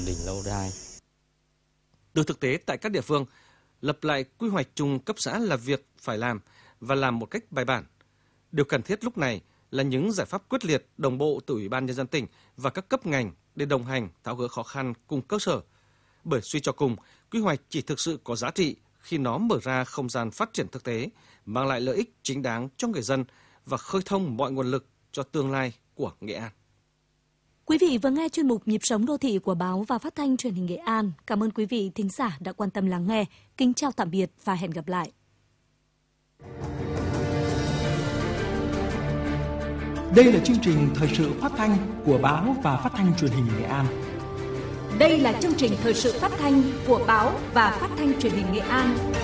định lâu dài. Từ thực tế tại các địa phương, lập lại quy hoạch chung cấp xã là việc phải làm và làm một cách bài bản. Điều cần thiết lúc này là những giải pháp quyết liệt, đồng bộ từ Ủy ban Nhân dân tỉnh và các cấp ngành để đồng hành tháo gỡ khó khăn cùng cơ sở. Bởi suy cho cùng, quy hoạch chỉ thực sự có giá trị khi nó mở ra không gian phát triển thực tế, mang lại lợi ích chính đáng cho người dân và khơi thông mọi nguồn lực cho tương lai của Nghệ An. Quý vị vừa nghe chuyên mục Nhịp sống đô thị của Báo và Phát thanh Truyền hình Nghệ An. Cảm ơn quý vị thính giả đã quan tâm lắng nghe. Kính chào tạm biệt và hẹn gặp lại. Đây là chương trình thời sự phát thanh của Báo và Phát thanh Truyền hình Nghệ An. Đây là chương trình thời sự phát thanh của Báo và Phát thanh Truyền hình Nghệ An.